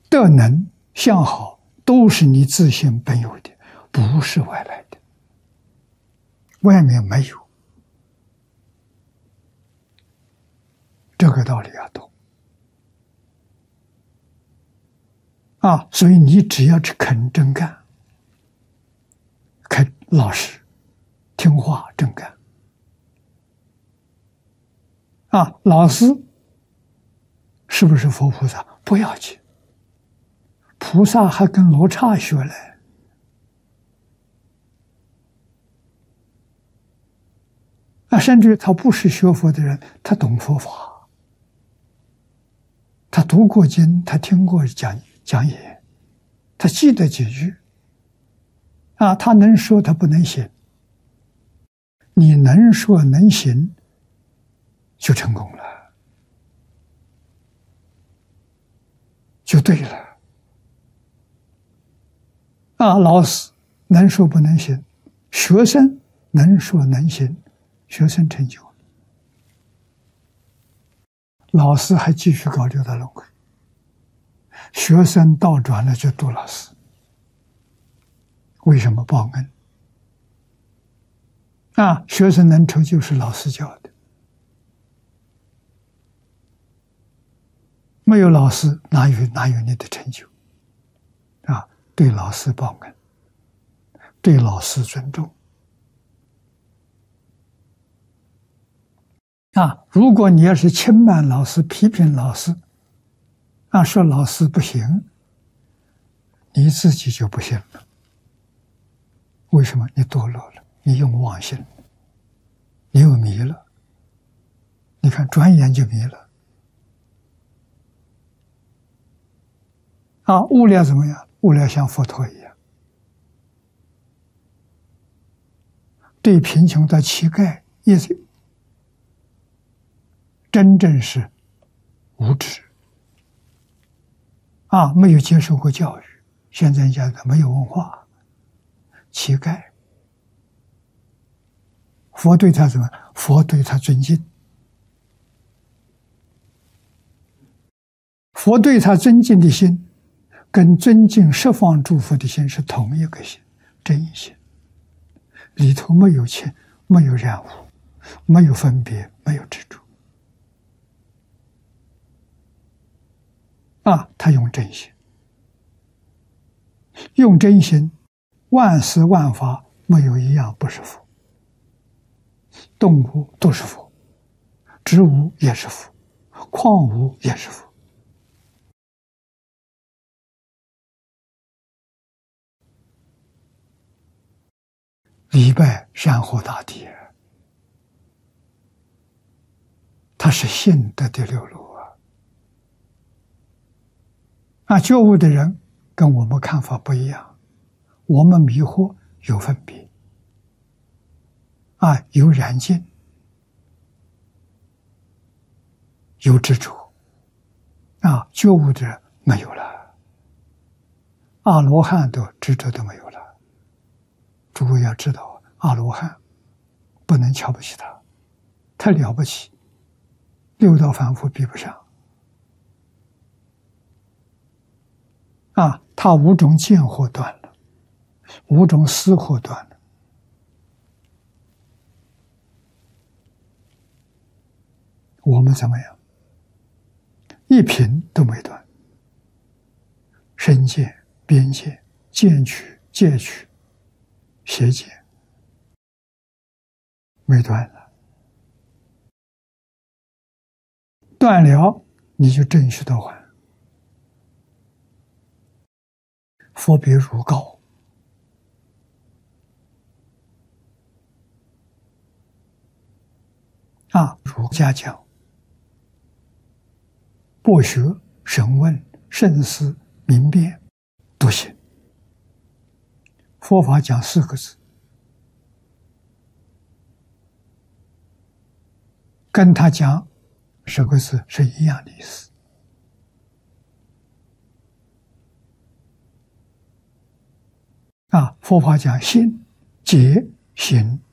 德能相好，都是你自性本有的，不是外来的，外面没有。这个道理要懂啊！所以你只要是肯真干，肯老实听话真干啊！老师是不是佛菩萨不要紧，菩萨还跟罗刹学嘞啊！甚至他不是学佛的人，他懂佛法。他读过经，他听过讲演，他记得几句啊，他能说，他不能行。你能说能行，就成功了，就对了啊。老师能说不能行，学生能说能行，学生成就。老师还继续搞六道轮回，学生倒转了就度老师。为什么报恩啊？学生能成就是老师教的，没有老师哪有你的成就啊？对老师报恩，对老师尊重啊！如果你要是轻慢老师、批评老师啊，说老师不行，你自己就不行了。为什么？你堕落了，你用妄心，你又迷了。你看，转眼就迷了啊！悟了怎么样？悟了像佛陀一样，对贫穷的乞丐也是真正是无知啊，没有接受过教育，现在讲的没有文化，乞丐，佛对他什么？佛对他尊敬，佛对他尊敬的心，跟尊敬十方诸佛的心是同一个心，真心，里头没有情，没有染污，没有分别，没有执着啊！他用真心，用真心，万事万法没有一样不是佛，动物都是佛，植物也是佛，矿物也是佛。礼拜山河大地，它是信德的流露啊！觉悟的人跟我们看法不一样，我们迷惑有分别啊，有染净，有执着啊，觉悟的人没有了，阿罗汉的执着都没有了。诸位要知道，阿罗汉不能瞧不起他，太了不起，六道凡夫比不上啊！他五种见惑断了，五种思惑断了，我们怎么样？一品都没断，身见、边见、见取、戒取、邪见没断了，断了你就正须得还。佛比如高啊，儒家讲博学、审问、慎思、明辨、笃行。佛法讲4个字，跟他讲10个字是一样的意思啊。佛法讲心、解、行、